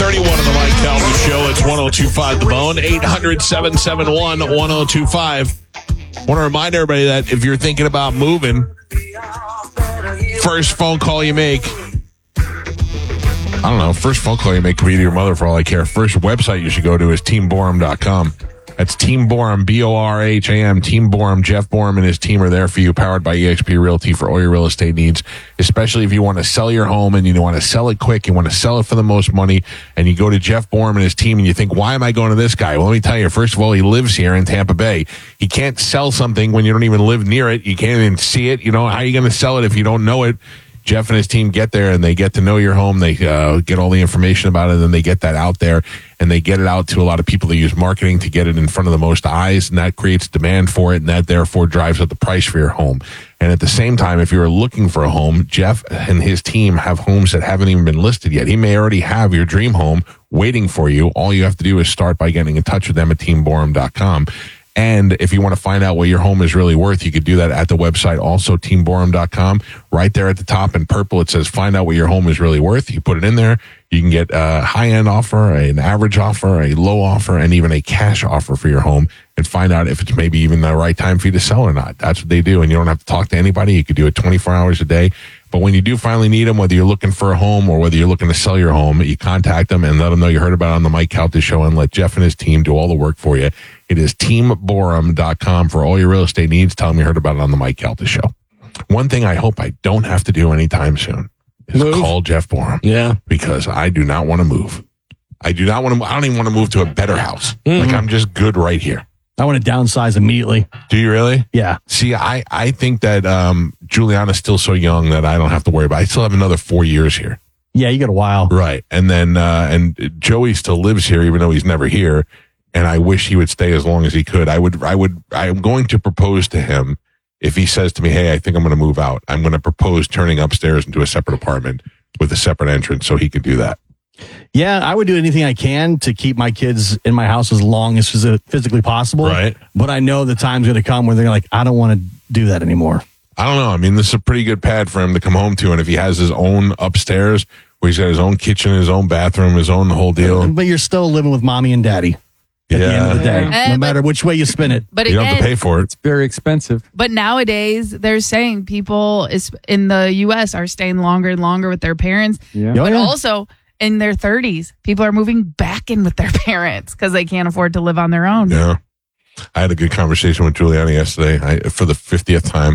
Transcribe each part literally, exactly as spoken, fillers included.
thirty-one on the Mike Calvin Show. It's one oh two five The Bone, eight hundred, seven seven one, one oh two five. I want to remind everybody that if you're thinking about moving, first phone call you make, I don't know, first phone call you make could be to your mother for all I care. First website you should go to is team borum dot com. That's Team Borum, B O R H A M, Team Borum. Jeff Borum and his team are there for you, powered by eXp Realty for all your real estate needs, especially if you want to sell your home and you want to sell it quick, you want to sell it for the most money, and you go to Jeff Borum and his team and you think, why am I going to this guy? Well, let me tell you, first of all, he lives here in Tampa Bay. He can't sell something when you don't even live near it. You can't even see it. You know, how are you going to sell it if you don't know it? Jeff and his team get there and they get to know your home. They uh, get all the information about it, and then they get that out there and they get it out to a lot of people that use marketing to get it in front of the most eyes, and that creates demand for it, and that therefore drives up the price for your home. And at the same time, if you're looking for a home, Jeff and his team have homes that haven't even been listed yet. He may already have your dream home waiting for you. All you have to do is start by getting in touch with them at team borum dot com. And if you want to find out what your home is really worth, you could do that at the website, also team borum dot com. Right there at the top in purple, it says find out what your home is really worth. You put it in there. You can get a high-end offer, an average offer, a low offer, and even a cash offer for your home, and find out if it's maybe even the right time for you to sell or not. That's what they do, and you don't have to talk to anybody. You could do it twenty-four hours a day. But when you do finally need them, whether you're looking for a home or whether you're looking to sell your home, you contact them and let them know you heard about it on the Mike Calta Show, and let Jeff and his team do all the work for you. It is team borum dot com for all your real estate needs. Tell them you heard about it on the Mike Calta Show. One thing I hope I don't have to do anytime soon is move? call Jeff Borum. Yeah. Because I do not want to move. I do not want to, I don't even want to move to a better house. Mm-hmm. Like, I'm just good right here. I want to downsize immediately. Do you really? Yeah. See, I, I think that um, Juliana's still so young that I don't have to worry about it. I still have another four years here. Yeah, you got a while. Right. And then, uh, and Joey still lives here, even though he's never here. And I wish he would stay as long as he could. I would, I would, I'm going to propose to him if he says to me, hey, I think I'm going to move out. I'm going to propose turning upstairs into a separate apartment with a separate entrance so he could do that. Yeah, I would do anything I can to keep my kids in my house as long as physically possible. Right. But I know the time's going to come where they're like, I don't want to do that anymore. I don't know. I mean, this is a pretty good pad for him to come home to. And if he has his own upstairs where he's got his own kitchen, his own bathroom, his own whole deal. But you're still living with mommy and daddy at yeah. the end of the day, yeah. no uh, matter but, which way you spin it. But you again, don't have to pay for it. It's very expensive. But nowadays, they're saying people is in the U S are staying longer and longer with their parents. Yeah. Oh, But yeah. also, in their thirties, people are moving back in with their parents because they can't afford to live on their own. Yeah. I had a good conversation with Juliana yesterday. I, for the fiftieth time,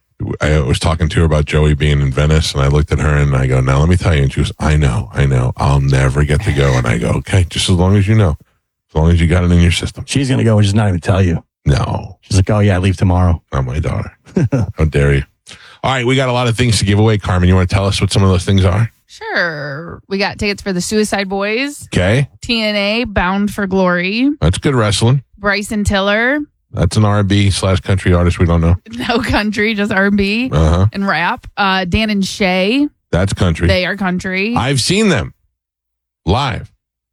I was talking to her about Joey being in Venice, and I looked at her and I go, now let me tell you. And she goes, I know, I know. I'll never get to go. And I go, okay, just as long as you know. As long as you got it in your system. She's going to go and just not even tell you. No. She's like, oh, yeah, I leave tomorrow. Not my daughter. How dare you? All right, we got a lot of things to give away. Carmen, you want to tell us what some of those things are? Sure. We got tickets for the Suicide Boys, Okay. T N A, Bound for Glory, That's good wrestling. Bryson Tiller, That's an R and B slash country artist we don't know. no country, just R and B Uh-huh. and rap. Uh, Dan and Shay, That's country. they are country. I've seen them live.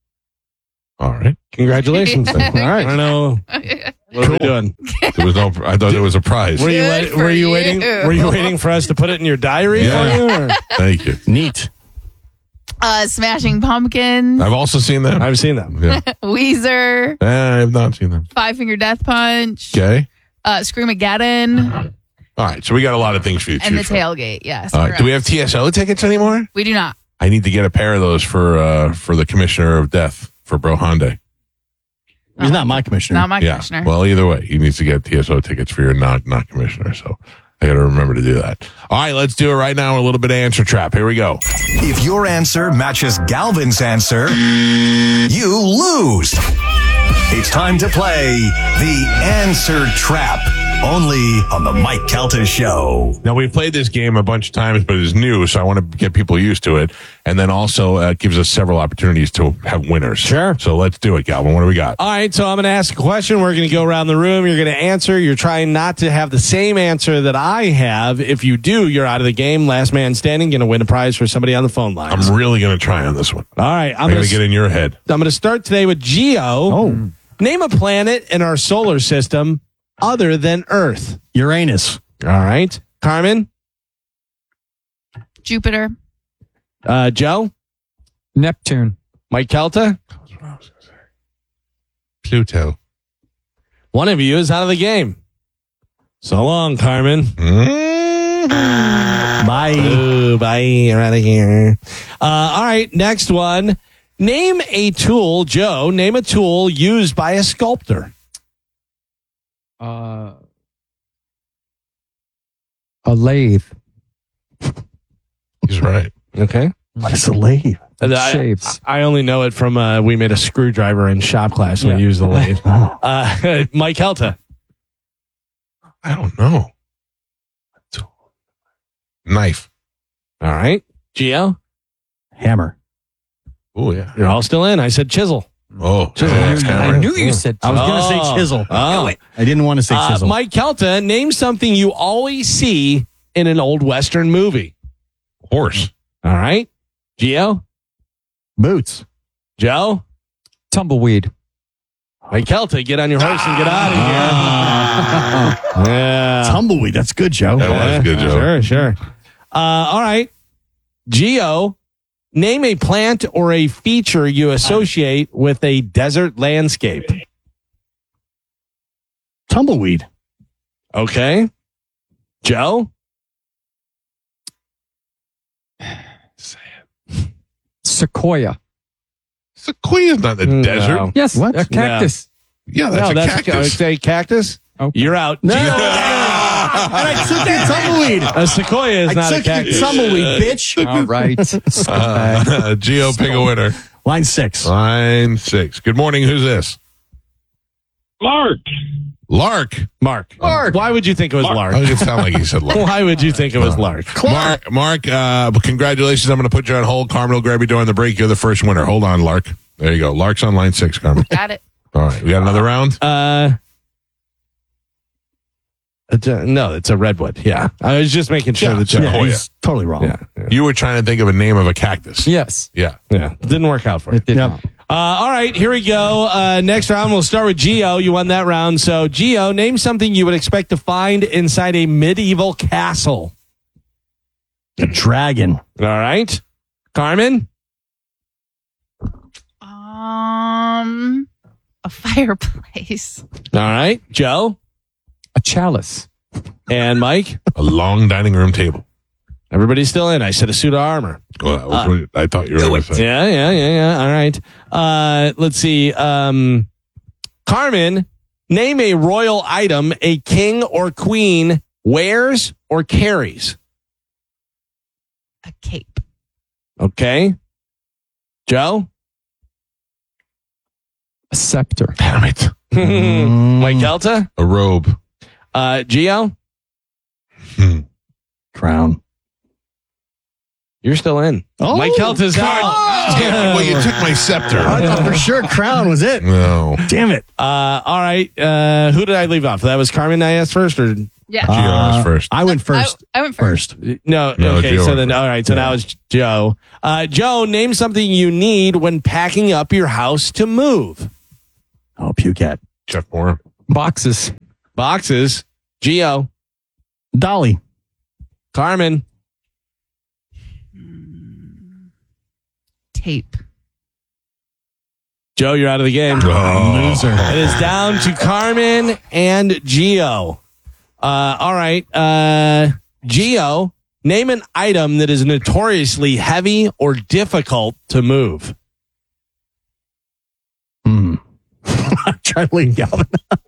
All right. Congratulations. All right. I know. What are we doing? There was no. I thought there was a prize. Were you, Good wait, for were you you. waiting? Were you waiting for us to put it in your diary Yeah. for you? Or? Thank you. Neat. uh, Smashing Pumpkins, I've also seen them. I've seen them. Yeah. Weezer, Eh, I have not seen them. Five Finger Death Punch, Okay. uh, Screamageddon, All right. So we got a lot of things for you to and the choose from. tailgate. Yes. All right. correct. Do we have T S O tickets anymore? We do not. I need to get a pair of those for uh, for the commissioner of death for Bro Hyundai. He's not my commissioner. Not my Yeah. commissioner. Well, either way, he needs to get T S O tickets for your not not commissioner. So I got to remember to do that. All right, let's do it right now. A little bit of answer trap. Here we go. If your answer matches Galvin's answer, you lose. It's time to play the Answer Trap, only on the Mike Calta Show. Now, we've played this game a bunch of times, but it's new, so I want to get people used to it. And then also uh, gives us several opportunities to have winners. Sure. So let's do it, Galvin. What do we got? All right, so I'm going to ask a question. We're going to go around the room. You're going to answer. You're trying not to have the same answer that I have. If you do, you're out of the game. Last man standing, going to win a prize for somebody on the phone line. I'm really going to try on this one. All right, I'm I'm going going to get in your head. I'm going to start today with Geo. Oh. Name a planet in our solar system other than Earth. Uranus. All right. Carmen? Jupiter, Uh, Joe? Neptune. Mike Kelta? Pluto. One of you is out of the game. So long, Carmen. Mm. Bye. Ooh, bye. You're out of here. Uh, all right, next one. Name a tool, Joe, name a tool used by a sculptor. Uh, a lathe. He's right. Okay. What is a lathe? I, Shapes. I only know it from uh, we made a screwdriver in shop class and Yeah. we used the lathe. Uh, Mike Helta. I don't know. Knife. All right. Gio. Hammer. Oh, yeah. You're all still in. I said chisel. Oh, Chisel. yeah, that's I hammer. knew you said I was going to Oh. say chisel. Oh. I didn't want to say Uh, chisel. Mike Kelta, name something you always see in an old Western movie. Horse. All right. Gio. Boots. Joe. tumbleweed. Mike Kelta, get on your horse and get out of here. Yeah. Tumbleweed. That's good, Joe. That was good, Joe. Sure, sure. Uh, all right. Gio, name a plant or a feature you associate with a desert landscape. Tumbleweed. Okay. Joe? Sequoia. Sequoia's not the No. desert. Yes, What? a cactus. Yeah, that's no, a that's cactus. A, a cactus. Oh. You're out. No. Gio- And I took your tumbleweed. a sequoia is I not a took your cactus. tumbleweed, bitch. All right. Uh, Gio, pick a winner. Line six. Line six. Good morning. Who's this? Lark. Lark. Mark. Lark. Why would you think it was I Lark? was going to sound like he said Lark. Why would you think it was Lark? Mark, Mark uh, congratulations. I'm going to put you on hold. Carmen will grab you during the break. You're the first winner. Hold on, Lark. There you go. Lark's on line six, Carmen. Got it. All right. We got another round? Uh, it's a, no, it's a redwood. Yeah. I was just making sure Yeah, that yeah. you Yeah, Oh, he's totally wrong. Yeah. Yeah. You were trying to think of a name of a cactus. Yes, Yeah. Yeah. Didn't work out for you. it did Yep. not. Uh, all right, here we go. Uh, next round, we'll start with Gio. You won that round. So, Gio, name something you would expect to find inside a medieval castle. A dragon. All right. Carmen? Um, a fireplace. All right. Joe? A chalice. And Mike? A long dining room table. Everybody's still in. I said a suit of armor. Well, that was what I thought you were going to say. Yeah, yeah, yeah, yeah. All right. Uh, let's see. Um, Carmen, name a royal item a king or queen wears or carries. A cape. Okay. Joe? A scepter. Damn it. Mike Kelta? A robe. Uh, Gio? Hmm. Crown. You're still in. Oh, Mike Kelta's out. Damn it. Well, you took my I scepter. thought for sure crown was it. No. Damn it. Uh, all right. Uh, who did I leave off? That was Carmen I asked first, or Yeah. Gio was first. I went first. I, I went first. First. no? No, okay. Joe So went then, first. all right. So now it's Joe. Uh, Joe, name something you need when packing up your house to move. Oh, puke at. Jeff Moore. Boxes. Boxes. Gio. Dolly. Carmen. Tape. Joe, you're out of the game. Oh. Loser. It is down to Carmen and Gio. Uh, all right. Uh, Gio, name an item that is notoriously heavy or difficult to move. Hmm. I'm trying to leave Galvin.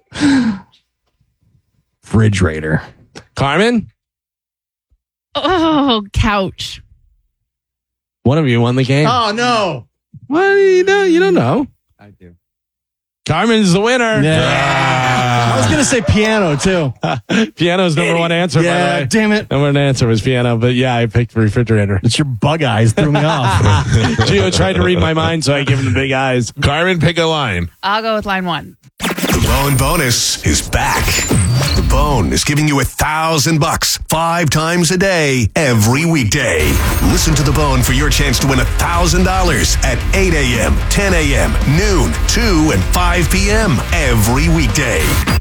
Refrigerator. Carmen, Oh, couch. one of you won the game. Oh, no. What do you know? You don't know. I do. Carmen's the winner. Yeah. I was going to say piano, too. Piano's number one answer, Yeah, by the way. damn it. Number one answer was piano, but yeah, I picked refrigerator. It's your bug eyes threw me off. Gio tried to read my mind, so I gave him the big eyes. Carmen, pick a line. I'll go with line one. The Bone Bonus is back. The Bone is giving you a thousand bucks five times a day, every weekday. Listen to The Bone for your chance to win a thousand dollars at eight a.m., ten a.m., noon, two, and five p.m. every weekday.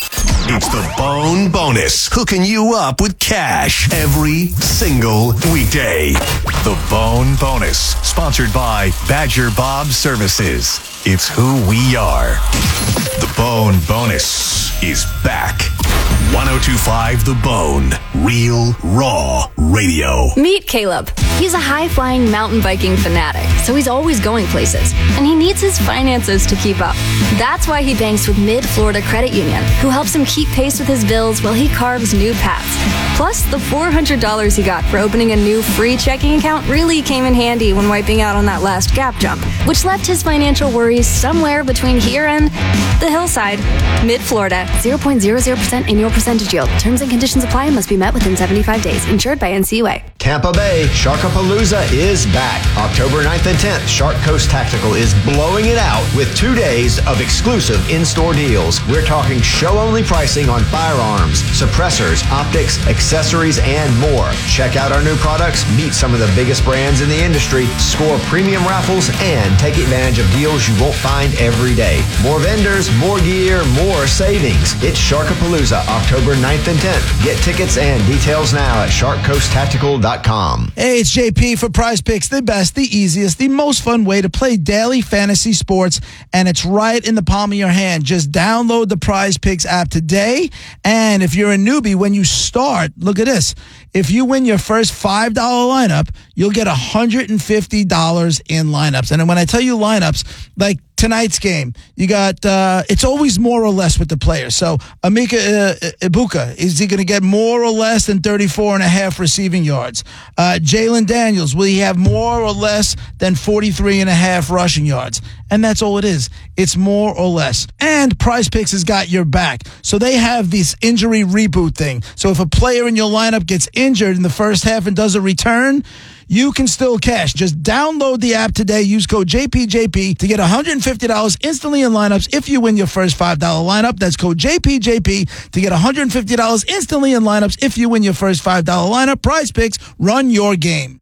It's the Bone Bonus, hooking you up with cash every single weekday. The Bone Bonus, sponsored by Badger Bob Services. It's who we are. The Bone Bonus is back. one oh two point five The Bone, real, raw radio. Meet Caleb. He's a high-flying mountain biking fanatic, so he's always going places, and he needs his finances to keep up. That's why he banks with Mid-Florida Credit Union, who helps him keep pace with his bills while he carves new paths. Plus, the four hundred dollars he got for opening a new free checking account really came in handy when wiping out on that last gap jump, which left his financial worries somewhere between here and the hillside. Mid-Florida, zero point zero zero percent annual percentage yield. Terms and conditions apply and must be met within seventy-five days. Insured by N C U A. Tampa Bay, Sharkapalooza is back. October ninth and tenth, Shark Coast Tactical is blowing it out with two days of exclusive in-store deals. We're talking show-only pricing on firearms, suppressors, optics, accessories, and more. Check out our new products, meet some of the biggest brands in the industry, score premium raffles, and take advantage of deals you won't find every day. More vendors, more gear, more savings. It's Sharkapalooza, October ninth and tenth. Get tickets and details now at shark coast tactical dot com. Hey, it's J P for Prize Picks, the best, the easiest, the most fun way to play daily fantasy sports, and it's right in the palm of your hand. Just download the Prize Picks app today, and if you're a newbie, when you start, look at this. If you win your first five dollar lineup, you'll get one hundred fifty dollars in lineups. And when I tell you lineups, like tonight's game, you got, uh, it's always more or less with the players. So Amika uh, Ibuka, is he going to get more or less than thirty-four and a half receiving yards? Uh, Jalen Daniels, will he have more or less than forty-three and a half rushing yards? And that's all it is. It's more or less. And Prize Picks has got your back. So they have this injury reboot thing. So if a player in your lineup gets injured in the first half and does a return, you can still cash. Just download the app today. Use code J P J P to get one hundred fifty dollars instantly in lineups if you win your first five dollar lineup. That's code J P J P to get one hundred fifty dollars instantly in lineups if you win your first five dollar lineup. Prize Picks, run your game.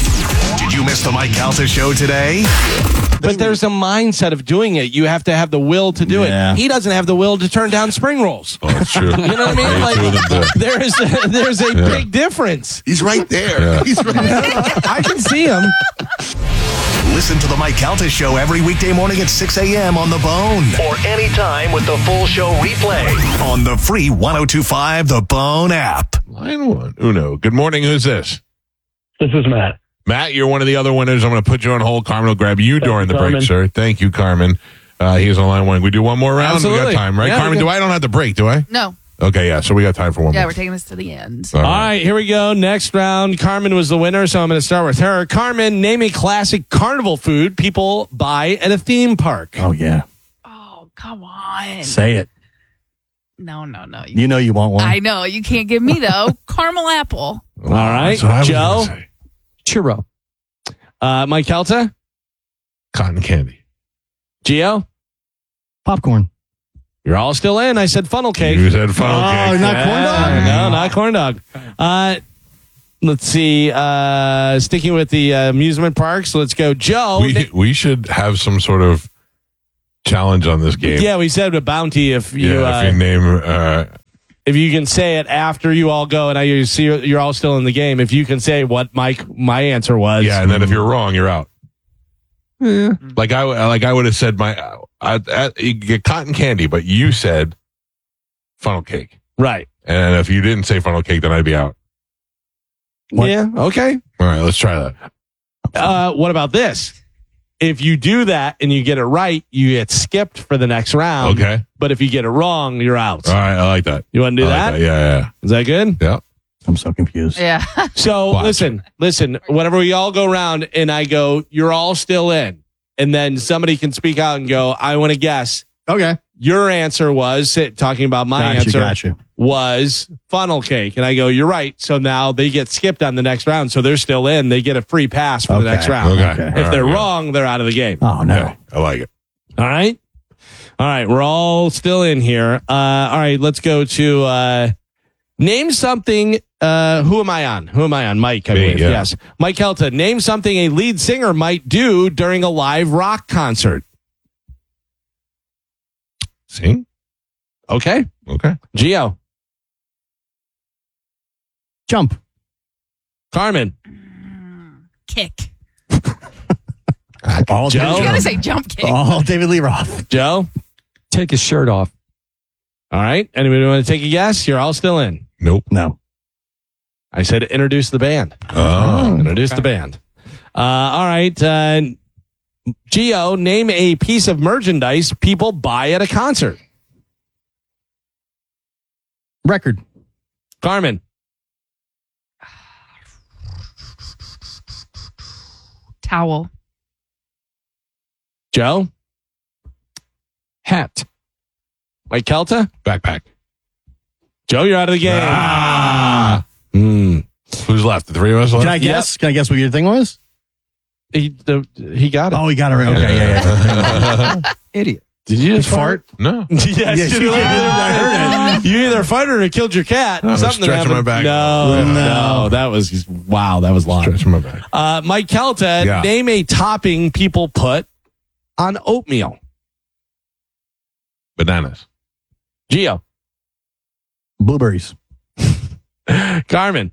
Did you miss the Mike Calta show today? But there's a mindset of doing it. You have to have the will to do Yeah. it. He doesn't have the will to turn down spring rolls. Oh, that's true. You know what I mean? Like, there is a, there's a Yeah. big difference. He's right there. Yeah. He's right there. I can see him. Listen to the Mike Calta show every weekday morning at six a.m. on The Bone. Or anytime with the full show replay on the free one oh two point five The Bone app. Line one. Uno. Good morning. Who's this? This is Matt. Matt, you're one of the other winners. I'm going to put you on hold. Carmen will grab you Thank during you, the break, Carmen. sir. Thank you, Carmen. Uh, he's on line one. We do one more round? We Absolutely. got time, right? Yeah, Carmen, we do got- I don't have to break, do I? No. Okay, yeah. So we got time for one Yeah, more. we're taking this to the end. All All right, here we go. Next round. Carmen was the winner, so I'm going to start with her. Carmen, name a classic carnival food people buy at a theme park. Oh, yeah. Oh, come on. Say it. No, no, no. You know you want one. I know. You can't give me, though. Caramel apple. All right, That's what I was Joe. gonna say. Churro. Uh, Mike Kelta, Cotton candy. Gio. Popcorn. You're all still in. I said funnel cake. You said funnel Oh, cake. not corn dog? Yeah, No, not corn dog. Uh, let's see. Uh, sticking with the uh, amusement parks, let's go. Joe. We, we should have some sort of challenge on this game. yeah, we said a bounty if you Yeah, uh, if you name uh, if you can say it after you all go, and I you see you're all still in the game. If you can say what Mike my answer was, yeah, and then if you're wrong, you're out. Like I like I would have said my I, I, you get cotton candy, but you said funnel cake, right. and if you didn't say funnel cake, then I'd be out. What? Yeah, okay. All right, let's try that. Uh, what about this? If you do that and you get it right, you get skipped for the next round. Okay. But if you get it wrong, you're out. All right, I like that. You want to do I like that? Yeah, yeah, Is that good? yeah. I'm so confused. Yeah. So Watch. listen, listen, whenever we all go around and I go, you're all still in. And then somebody can speak out and go, I want to guess. Okay. Your answer was, talking about my Gotcha, answer, gotcha. was funnel cake. And I go, you're right. So now they get skipped on the next round. So they're still in. They get a free pass for the Okay, next round. Okay. Okay. If All right, they're yeah. wrong, they're out of the game. Oh, no. Yeah, I like it. All right. All right. We're all still in here. Uh, all right. Let's go to uh, name something. Uh, who am I on? Who am I on? Mike, I Me, believe. yeah. Yes. Mike Kelta. Name something a lead singer might do during a live rock concert. Sing? Okay. Okay. Gio. Jump. Carmen. Kick. All Joe? You David, gotta say jump kick. all David Lee Roth. Joe. Take his shirt off. All right. Anybody want to take a guess? You're all still in. Nope. No. I said introduce the band. Oh. Introduce the band. Uh, all right. Uh, Gio, name a piece of merchandise people buy at a concert. Record. Carmen. Towel. Joe. Hat. Mike Kelta. Backpack. Joe, you're out of the game. Ah. Hmm. Who's left? The three of us left? Can I guess? Can I guess what your thing was? He, the, he got it. Oh, he got it right. Okay, yeah, yeah. Idiot. Did you just fart? No. yes, Yes, you, you did. did. I heard it. You either farted or killed your cat. I was Something stretching happened. my back. No, Yeah. no, that was wow. That was long. Stretching my back. Uh, Mike Kelta, Yeah. name a topping people put on oatmeal. Bananas. Gio. Blueberries. Carmen.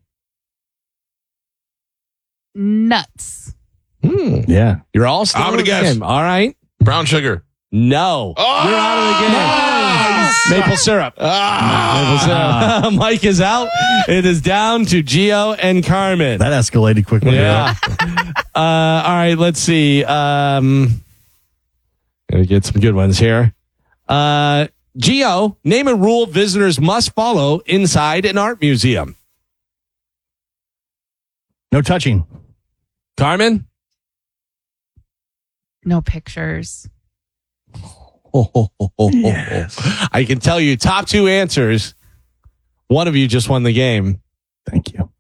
Nuts. Hmm. Yeah. You're all still I'm in gonna the guess. game. All right. Brown sugar. No. Oh! You're out of the game. Maple syrup. Ah. Maple syrup. Mike is out. It is down to Gio and Carmen. That escalated quickly. Yeah. uh, all right. Let's see. Um, gotta get some good ones here. Uh, Gio, name a rule visitors must follow inside an art museum. No touching. Carmen? No pictures. Yes. I can tell you top two answers. One of you just won the game. Thank you.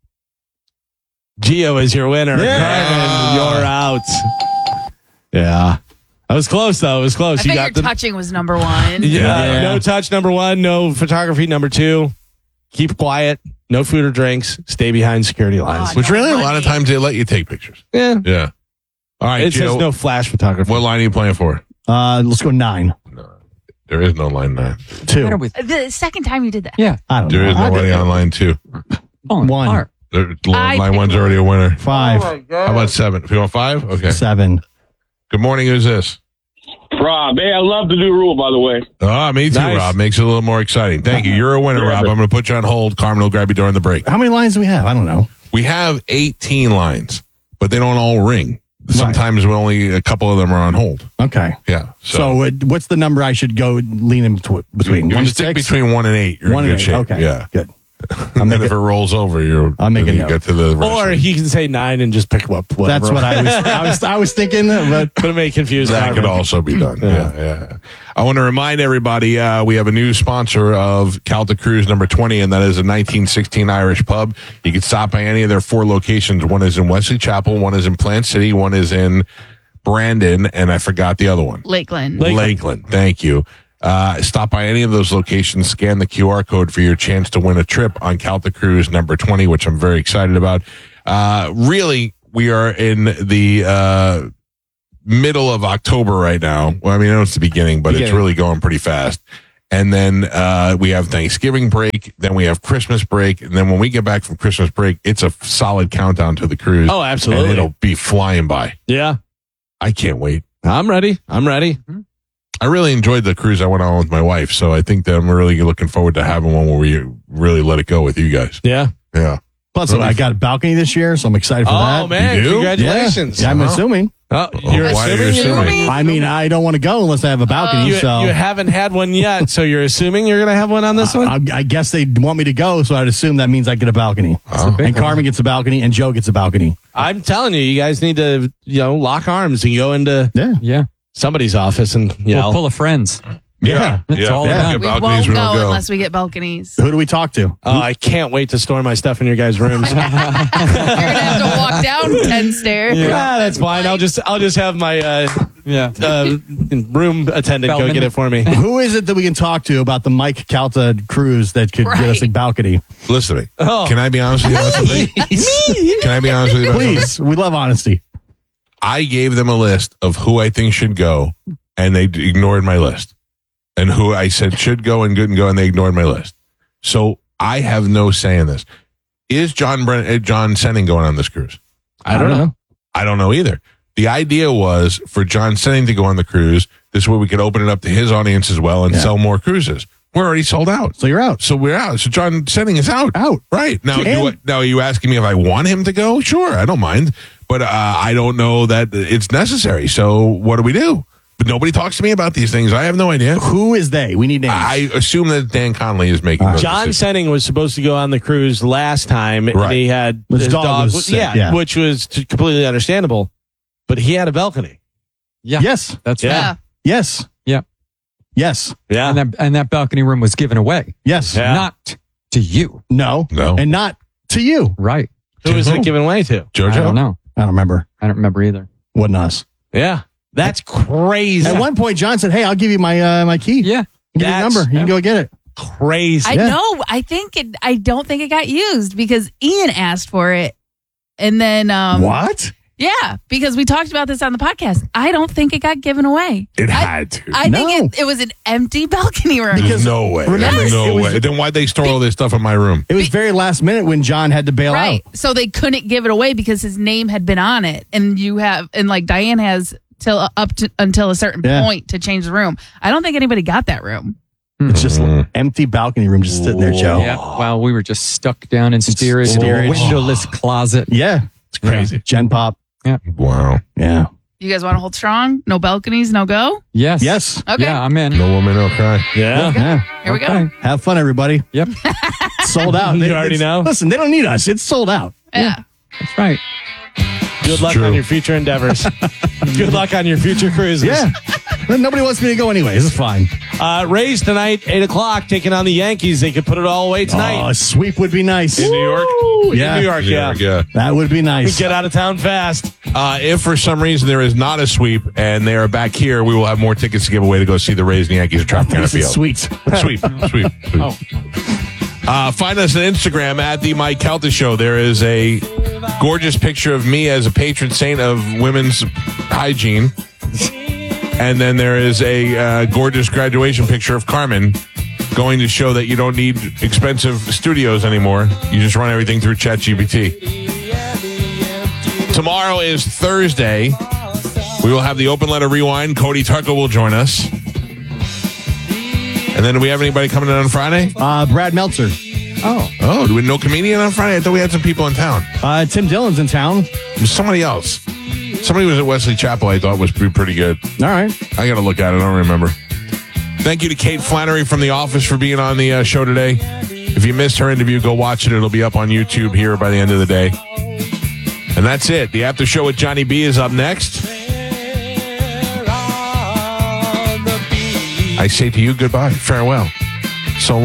Gio is your winner. Yeah. Carmen, you're out. Yeah. That was close, though. It was close. I you figured got the touching was number one. yeah, Yeah. No touch, number one. No photography, number two. Keep quiet. No food or drinks. Stay behind security lines. Oh, Which no really, a money. lot of times they let you take pictures. yeah. Yeah. All right, It says Gio, no flash photography. what line are you playing for? Uh, let's go nine. There is no line nine. Two. Better with- The second time you did that. Yeah. I don't There know. is I nobody did- on line two. On One. par. There, I line picked one's one. already a winner. Five. How about seven? If you want five? Okay. Seven. Good morning. Who's this? Rob, hey, I love the new rule, by the way. Ah, me too, Nice. Rob. Makes it a little more exciting. Thank you. You're a winner, Rob. I'm going to put you on hold. Carmen will grab you during the break. How many lines do we have? I don't know. We have eighteen lines, but they don't all ring. Sometimes we only a couple of them are on hold. Okay. Yeah. So, So, uh, what's the number I should go lean in betw- between? you One can to stick six? between one and eight. You're One in and good eight. shape. Okay. Yeah. Good. And then if it rolls over, you're I'll make a you note. get to the rest. Or he can say nine and just pick up whatever. That's what I was. I was. I was thinking, but But it may confuse That could Carmen. also be done. Yeah, yeah. I want to remind everybody uh, we have a new sponsor of Calta Cruise number twenty, and that is a nineteen sixteen Irish pub. You can stop by any of their four locations. One is in Wesley Chapel, one is in Plant City, one is in Brandon, and I forgot the other one. Lakeland. Lakeland. Lakeland. Thank you. Uh, stop by any of those locations, scan the Q R code for your chance to win a trip on Calta Cruise number twenty, which I'm very excited about. Uh, really, we are in the uh, middle of October right now. Well, I mean, I know it's the beginning, but it's Beginning. really going pretty fast. And then uh, we have Thanksgiving break, then we have Christmas break, and then when we get back from Christmas break, it's a solid countdown to the cruise. Oh, absolutely. And it'll be flying by. Yeah. I can't wait. I'm ready. I'm ready. I really enjoyed the cruise I went on with my wife, so I think that I'm really looking forward to having one where we really let it go with you guys. Yeah. Yeah. plus I got a balcony this year, so I'm excited for that. Oh, man. You do? Congratulations. Yeah, yeah I'm Uh-huh. assuming. Oh, you're why are you assuming? you're- assuming? I mean, I don't want to go unless I have a balcony. You, so you haven't had one yet, so you're assuming you're going to have one on this one? I, I guess they want me to go, so I'd assume that means I get a balcony. Oh. And Carmen gets a balcony, and Joe gets a balcony. I'm telling you, you guys need to, you know, lock arms and go into Yeah. Yeah. somebody's office and We'll yell. pull of friends. Yeah. That's yeah. all yeah. about. We Balconies, won't we go, don't go. unless we get balconies. Who do we talk to? Oh, I can't wait to store my stuff in your guys' rooms. You're gonna have to walk down ten stairs. Yeah, that's fine. I'll just I'll just have my uh, Yeah. uh, room attendant go Bellman. get it for me. Who is it that we can talk to about the Mike Calta cruise that could get us a Right. balcony? Listen to me. Oh. Can I be honest with you about something? Can I be honest with you about something? Please, we love honesty. I gave them a list of who I think should go, and they d- ignored my list. and who I said should go and couldn't go, and they ignored my list. So I have no say in this. Is John Bren- uh, John Senning going on this cruise? I don't know. I don't know either. The idea was for John Senning to go on the cruise. This way we could open it up to his audience as well and Yeah. sell more cruises. We're already sold out. So you're out. So we're out. So John Senning is out. Out. Right. Now, do And- I, now are you asking me if I want him to go? Sure, I don't mind. But uh, I don't know that it's necessary. So what do we do? But nobody talks to me about these things. I have no idea. Who is they? We need names. I assume that Dan Conley is making those John decisions. Senning was supposed to go on the cruise last time. And Right. he had His his dog dog, was sick, yeah, yeah. which was t- completely understandable. But he had a balcony. Yeah. yes. That's Yeah. right. Yes. Yeah. Yes. Yeah. And that, and that balcony room was given away. Yes. Yeah. Not to you. No. No. And not to you. Right. Who was Who? it given way to? JoJo? I don't know. I don't remember. I don't remember either. Wasn't us. Yeah. That's crazy. At one point, John said, "Hey, I'll give you my uh, my key. Yeah. Give you the That's- number. You can go get it." Crazy. I Yeah. know. I think it. I don't think it got used because Ian asked for it, and then um, What? Yeah, because we talked about this on the podcast. I don't think it got given away. It I- had to. I No. think it, it was an empty balcony room. Because- no way. remember, no it was- way. Then why'd they store all this stuff in my room? It was very last minute when John had to bail Right. out. So they couldn't give it away because his name had been on it. And you have, and like Diane has till uh, up to until a certain Yeah. point to change the room. I don't think anybody got that room. It's just Mhm. empty balcony room just sitting there, Joe. Yeah. Well, we were just stuck down in steerage, in a steerage. windowless closet. Yeah. It's crazy. Gen Pop. Wow. Yeah. You guys want to hold strong? No balconies, no go? Yes. Yes. Okay. Yeah, I'm in. No woman, no cry. Yeah. Yeah. Here we go. Okay. Have fun, everybody. Yep. Sold out. You They- already it's- know? Listen, they don't need us. It's sold out. Yeah. That's right. Good luck true. on your future endeavors. Good luck on your future cruises. Yeah. Nobody wants me to go anyways. It's fine. Uh, Rays tonight, eight o'clock, taking on the Yankees. They could put it all away Oh, tonight. a sweep would be nice. In New York? Yeah. In New York, yeah. yeah. That would be nice. Get out of town fast. Uh, if for some reason there is not a sweep and they are back here, we will have more tickets to give away to go see the Rays and the Yankees at Tropicana This is Field. sweet. Sweep, sweep, sweep. Oh. Uh, find us on Instagram at the Mike Calta Show. There is a gorgeous picture of me as a patron saint of women's hygiene. And then there is a uh, gorgeous graduation picture of Carmen going to show that you don't need expensive studios anymore. You just run everything through ChatGPT. Tomorrow is Thursday. We will have the Open Letter Rewind. Cody Tucker will join us. And then do we have anybody coming in on Friday? Uh, Brad Meltzer. Oh. Oh, do we no comedian on Friday? I thought we had some people in town. Uh, Tim Dillon's in town. It was somebody else. Somebody was at Wesley Chapel I thought was pretty, pretty good. All right. I got to look at it. I don't remember. Thank you to Kate Flannery from The Office for being on the uh, show today. If you missed her interview, go watch it. It'll be up on YouTube here by the end of the day. And that's it. The after show with Johnny B is up next. I say to you goodbye. Farewell.